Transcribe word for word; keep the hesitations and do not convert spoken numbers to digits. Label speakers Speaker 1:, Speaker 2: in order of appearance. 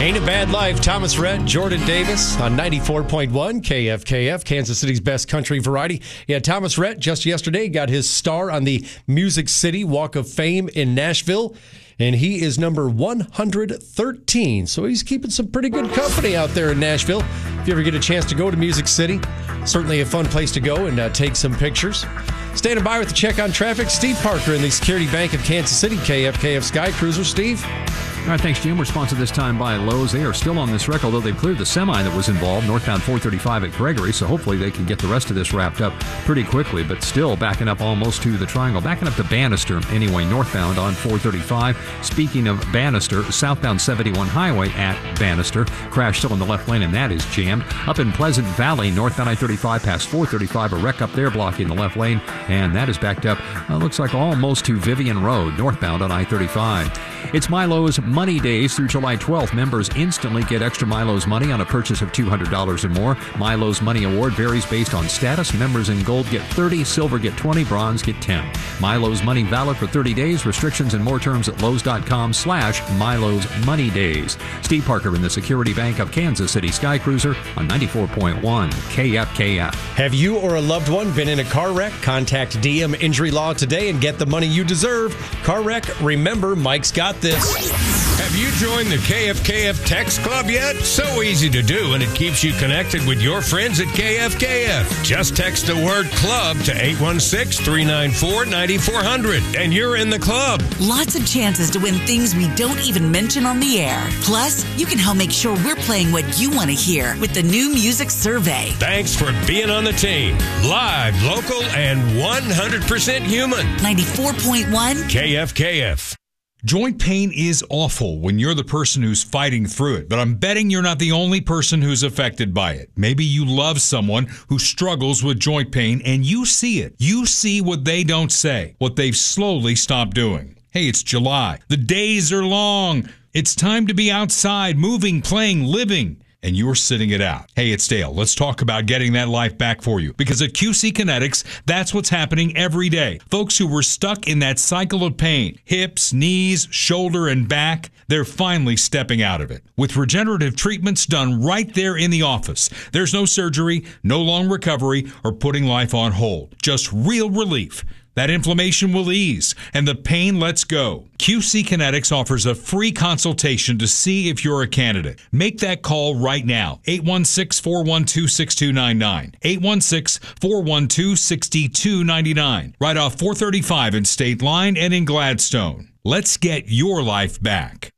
Speaker 1: Ain't a Bad Life, Thomas Rhett, Jordan Davis on ninety-four point one K F K F, Kansas City's best country variety. Yeah, Thomas Rhett just yesterday got his star on the Music City Walk of Fame in Nashville, and he is number one hundred thirteen. So he's keeping some pretty good company out there in Nashville. If you ever get a chance to go to Music City, certainly a fun place to go and uh, take some pictures. Standing by with the check on traffic, Steve Parker in the Security Bank of Kansas City, K F K F Sky Cruiser. Steve?
Speaker 2: All right, thanks, Jim. We're sponsored this time by Lowe's. They are still on this wreck, although they've cleared the semi that was involved, northbound four thirty-five at Gregory, so hopefully they can get the rest of this wrapped up pretty quickly, but still backing up almost to the Triangle, backing up to Bannister anyway, northbound on four thirty-five. Speaking of Bannister, southbound seventy-one Highway at Bannister, crash still in the left lane, and that is jammed. Up in Pleasant Valley, northbound I thirty-five past four thirty-five, a wreck up there blocking the left lane, and that is backed up, uh, looks like almost to Vivian Road, northbound on I thirty-five. It's Milo's Money Days through July twelfth. Members instantly get extra Milo's Money on a purchase of two hundred dollars or more. Milo's Money Award varies based on status. Members in gold get thirty, silver get twenty, bronze get ten. Milo's Money valid for thirty days. Restrictions and more terms at Lowe's.com slash Milo's Money Days. Steve Parker in the Security Bank of Kansas City Sky Cruiser on ninety-four point one K F K F.
Speaker 1: Have you or a loved one been in a car wreck? Contact D M Injury Law today and get the money you deserve. Car wreck, remember, Mike's got this.
Speaker 3: Have you joined the K F K F Text Club yet? So easy to do, and it keeps you connected with your friends at K F K F. Just text the word club to eight one six, three nine four, nine four zero zero, and you're in the club.
Speaker 4: Lots of chances to win things we don't even mention on the air. Plus, you can help make sure we're playing what you want to hear with the new music survey.
Speaker 3: Thanks for being on the team. Live, local, and one hundred percent human.
Speaker 4: ninety-four point one
Speaker 3: K F K F.
Speaker 5: Joint pain is awful when you're the person who's fighting through it, but I'm betting you're not the only person who's affected by it. Maybe you love someone who struggles with joint pain and you see it. You see what they don't say, what they've slowly stopped doing. Hey, it's July. The days are long. It's time to be outside, moving, playing, living. And you're sitting it out. Hey, it's Dale. Let's talk about getting that life back for you. Because at Q C Kinetics, that's what's happening every day. Folks who were stuck in that cycle of pain, hips, knees, shoulder, and back, they're finally stepping out of it. With regenerative treatments done right there in the office. There's no surgery, no long recovery, or putting life on hold. Just real relief. That inflammation will ease, and the pain lets go. Q C Kinetics offers a free consultation to see if you're a candidate. Make that call right now. eight one six, four one two, six two nine nine. eight one six, four one two, six two nine nine. Right off four thirty-five in State Line and in Gladstone. Let's get your life back.